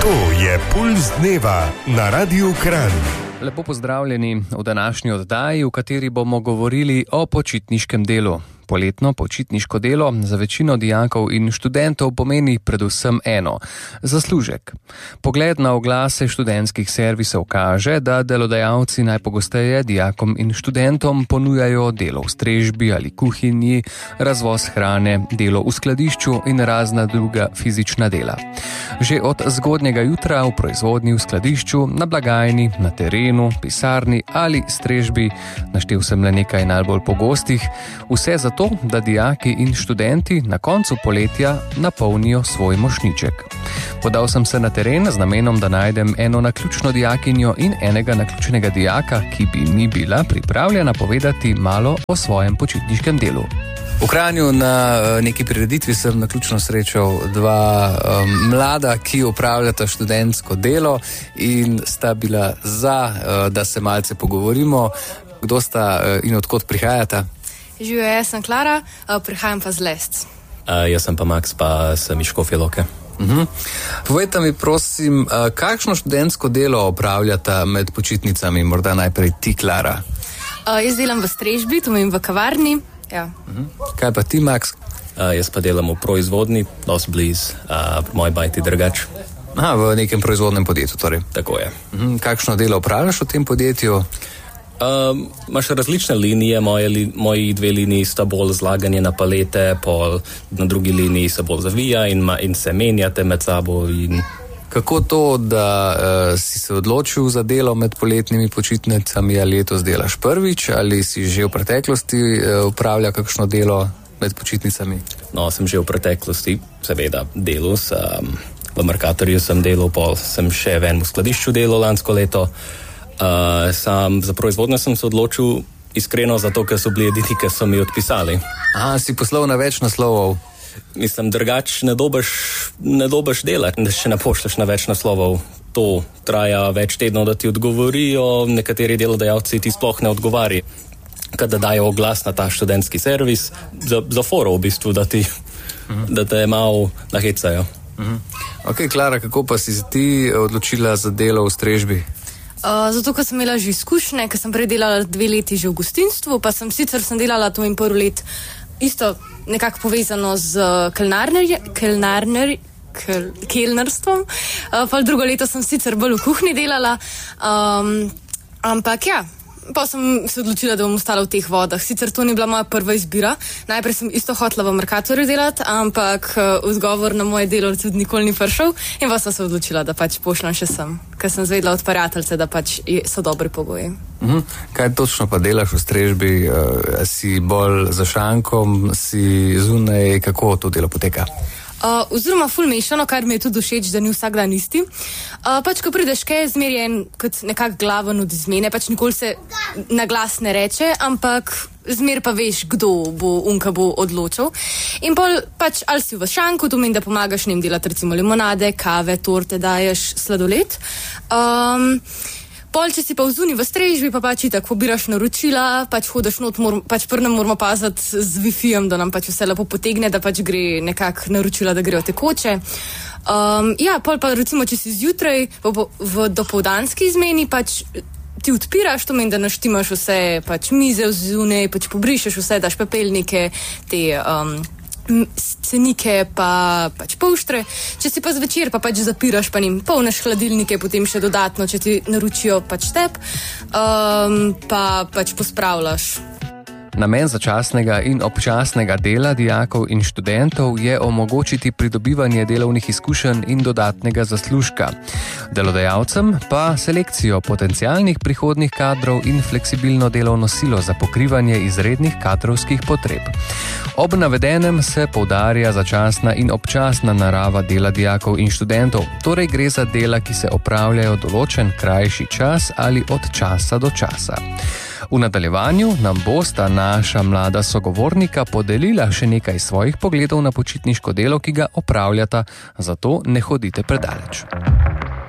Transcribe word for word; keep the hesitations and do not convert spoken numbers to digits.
To je Pulz dneva na Radiu Kranj. Lepo pozdravljeni v današnji oddaji, v kateri bomo govorili o počitniškem delu. Poletno počitniško delo za večino dijakov in študentov pomeni predvsem eno – zaslužek. Pogled na oglase študentskih servisov kaže, da delodajalci najpogosteje dijakom in študentom ponujajo delo v strežbi ali kuhinji, razvoz hrane, delo v skladišču in razna druga fizična dela. Že od zgodnjega jutra v proizvodnji v skladišču, na blagajni, na terenu, pisarni ali strežbi, naštel sem le nekaj najbolj pogostih, vse za to, da dijaki in študenti na koncu poletja napolnijo svoj mošnjiček. Podal sem se na teren z namenom, da najdem eno naključno dijakinjo in enega naključnega dijaka, ki bi mi bila pripravljena povedati malo o svojem počitniškem delu. V Kranju na neki prireditvi sem naključno srečal dva um, mlada, ki opravljata študentsko delo in sta bila za, uh, da se malce pogovorimo. Kdo sta uh, in odkot prihajata? Živijo, jaz sem Klara, prihajam pa z Lestc. Uh, jaz sem pa Max, pa sem iz Škofje Loke. Uh-huh. Povejte mi, prosim, uh, kakšno študentsko delo opravljata med počitnicami, morda najprej ti, Klara? Uh, jaz delam v strežbi, to imam v kavarni. Ja. Uh-huh. Kaj pa ti, Max? Uh, jaz pa delam v proizvodni, dosti blizu, uh, moj bajti drugač. Aha, v nekem proizvodnem podjetju, torej. Tako je. Uh-huh. Kakšno delo opravljaš v tem podjetju? Um, imaš različne linije, moje li, moji dve liniji sta bolj zlaganje na palete, pol na drugi liniji se bolj zavija in, ma, in se menjate med sabo. In... Kako to, da uh, si se odločil za delo med poletnimi počitnicami, ali letos delaš prvič, ali si že v preteklosti uh, upravlja kakšno delo med počitnicami? No, sem že v preteklosti, seveda, delal sem, v Mercatorju sem delal, pol sem še v enem skladišču delal lansko leto. Uh, sam za proizvodnjo sem se odločil iskreno zato, ker so bili edini, ki so mi odpisali. Aha, si poslal na več naslovov. Mislim, drugač ne dobiš, ne dobiš delati, da še ne pošleš na več naslovov. To traja več tednov, da ti odgovorijo, nekateri delodajalci ti sploh ne odgovari, kada dajo oglas na ta študentski servis, za, za foro v bistvu, da, ti, uh-huh. da te malo nahecajo. Uh-huh. Ok, Klara, kako pa si ti odločila za delo v strežbi? Uh, zato, ker sem imela že izkušnje, ker sem prej delala dve leti že v gostinstvu, pa sem sicer sem delala to in prvo let isto nekako povezano z kelnarnerjem, kel, kelnarstvom, uh, pa drugo leto sem sicer bolj v kuhinji delala, um, ampak ja, pa sem se odločila, da bom ostala v teh vodah. Sicer to ni bila moja prva izbira, najprej sem isto hotela v Mercatorju delati, ampak uh, odgovor na moje delo tudi nikoli ni prišel in pa sem se odločila, da pač pošljem še sem, ker sem zvedela od prijateljce, da pač so dobri pogoji. Uh-huh. Kaj točno pa delaš v strežbi? Uh, si bolj za šankom, si zunaj, kako to delo poteka? Uh, oziroma ful mešano, kar mi je tudi všeč, da ni vsak dan isti. Uh, pač, ko prideš kaj, zmerjen kot nekak glaven od izmene, pač nikoli se na glas ne reče, ampak zmer pa veš, kdo bo unka bo odločil. In pol pač, ali si v šanku, to meni, da pomagaš njim delati recimo limonade, kave, torte, daješ sladoled. Um, Pol, če si pa vzuni v strežbi, pa pač itak pobiraš naročila, pač hodiš not, mor, pač prnem moramo paziti z wifijem, da nam pač vse lepo potegne, da pač gre nekak naročila, da grejo tekoče. Um, ja, pol pa recimo, če si zjutraj v, v dopoldanski izmeni, pač ti odpiraš, to meni, da naštimaš vse, pač mize vzune, pač pobrišeš vse, daš pepelnike, te... Um, cenike pa pač polštre, če si pa zvečer pa pač zapiraš pa njim polneš hladilnike, potem še dodatno, če ti naročijo pač tep, um, pa pač pospravljaš. Namen začasnega in občasnega dela dijakov in študentov je omogočiti pridobivanje delovnih izkušenj in dodatnega zaslužka. Delodajalcem pa selekcijo potencialnih prihodnih kadrov in fleksibilno delovno silo za pokrivanje izrednih kadrovskih potreb. Ob navedenem se poudarja začasna in občasna narava dela dijakov in študentov, torej gre za dela, ki se opravljajo določen krajši čas ali od časa do časa. V nadaljevanju nam bosta naša mlada sogovornika podelila še nekaj svojih pogledov na počitniško delo, ki ga opravljata, zato ne hodite predaleč.